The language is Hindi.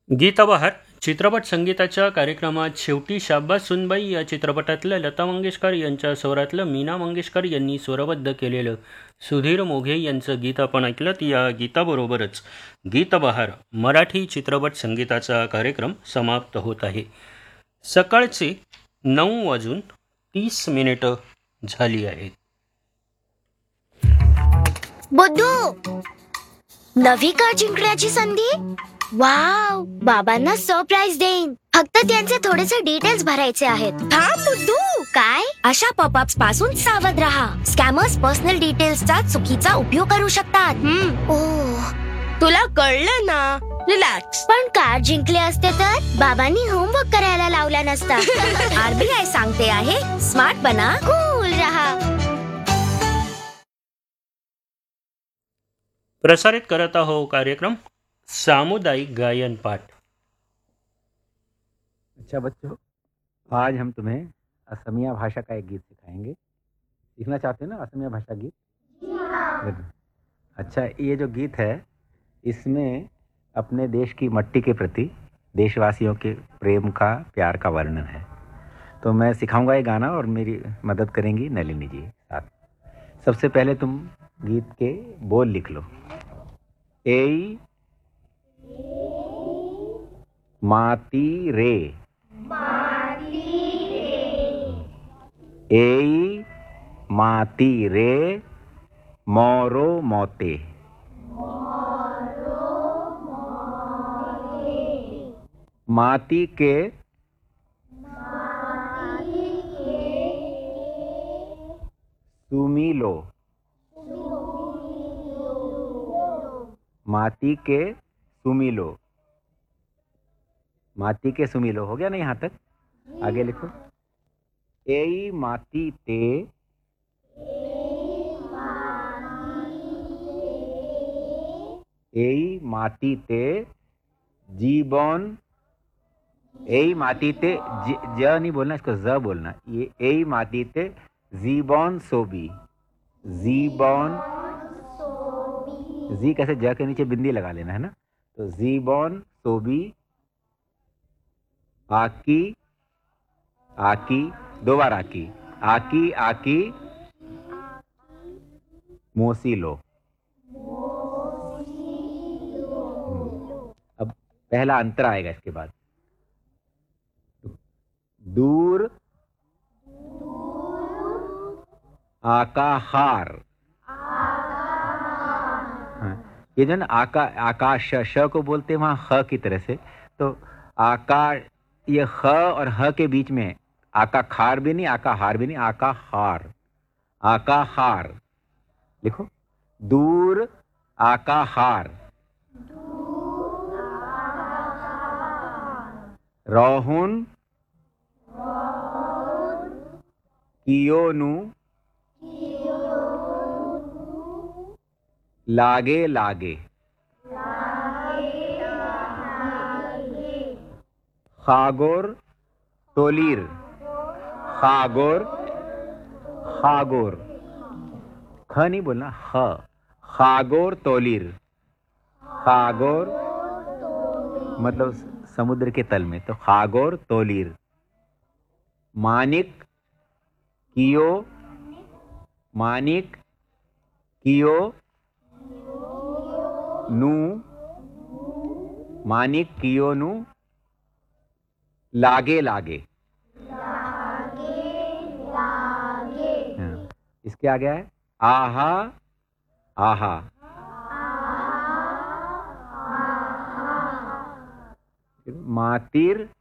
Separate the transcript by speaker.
Speaker 1: गीताबहार चित्रपट संगीताच्या कार्यक्रमात शेवटी शाब्बास सुनबाई या चित्रपटातलं लता मंगेशकर यांच्या स्वरातलं मीना मंगेशकर यांनी स्वरबद्ध केलेलं सुधीर मोघे यांचं गीत आपण ऐकलं. या गीताबरोबरच गीतबहार मराठी चित्रपट संगीताचा कार्यक्रम समाप्त होत आहे. सकाळचे 9:30 झाली आहेत.
Speaker 2: बुद्धू, नवी कार जिंकण्याची संधी. वाव, बाबांना सरप्राईज देईन. फक्त त्यांचे थोडेसे डिटेल्स भरायचे आहेत. थांब बुद्धू. काय? अशा पॉपअप्स पासून सावध राहा. स्कॅमर्स पर्सनल डिटेल्सचा चुकीचा उपयोग करू शकतात. ओह,
Speaker 3: तुला कळलं ना? रिलॅक्स.
Speaker 2: पण कार जिंकले असते तर बाबांनी होमवर्क करायला लावला नसता.
Speaker 3: आरबीआय सांगते आहे, स्मार्ट बना,
Speaker 2: कूल रहा.
Speaker 1: प्रसारित करत आहो कार्यक्रम सामुदायिक गायन पाठ.
Speaker 4: अच्छा बच्चों, आज हम तुम्हें असमिया भाषा का एक गीत सिखाएंगे. सीखना चाहते हो ना असमिया भाषा गीत? Good. अच्छा, ये जो गीत है इसमें अपने देश की मट्टी के प्रति देशवासियों के प्रेम का, प्यार का वर्णन है. तो मैं सिखाऊंगा ये गाना और मेरी मदद करेंगी नलिनी जी साथ. सबसे पहले तुम गीत के बोल लिख लो. एई माती रे, एई माती रे मोरो मोते. माती के सुमिलो. माती के सुमिलो. माती के सुमिलो हो गया ना यहाँ तक? आगे लिखो. एई माती ते एई माती ते जीवन. एई माती ते ज नहीं बोलना, इसको ज बोलना. ये एई माती ते जीवन सोबी. जीवन, जी कैसे ज के नीचे बिंदी लगा लेना है ना. तो जीवन सोबी आकी. आकी, दो बार आकी. आकी आकी मोसीलो. अब पहला अंतर आएगा इसके बाद. दूर आकाहार. ये जो ना आकाश श को बोलते हैं वहाँ ह की तरह से. तो आकाश, ये ह और ह के बीच में आकाखार भी नहीं, आकाहार भी नहीं, आकाहार. आकाहार लिखो. दूर आकाहार. रोहुन कियोनु लागे लागे. खागोर तोलीर. खागोर, खागोर, ख नहीं बोलना, ह. खागोर तोलीर. खागोर मतलब समुद्र के तल में, तो खागोर तोलीर. मानिक कियो. मानिक कियो नु. मानिक कियो नु लागे लागे. हाँ, इसके आगे है आहा. आहा. मातिर